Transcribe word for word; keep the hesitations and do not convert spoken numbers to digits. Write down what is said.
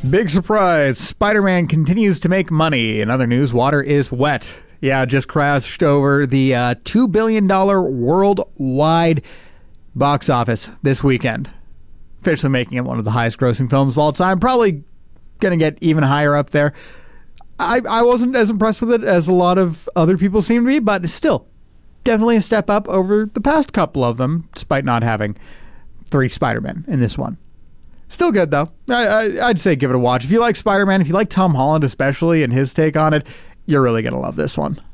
Big surprise. Spider-Man continues to make money. In other news, water is wet. Yeah, just crashed over the uh, two billion dollars worldwide box office this weekend. Officially making it one of the highest grossing films of all time. Probably going to get even higher up there. I, I wasn't as impressed with it as a lot of other people seem to be, but still, definitely a step up over the past couple of them, despite not having three Spider-Men in this one. Still good, though. I, I, I'd say give it a watch. If you like Spider-Man, if you like Tom Holland especially and his take on it, you're really going to love this one.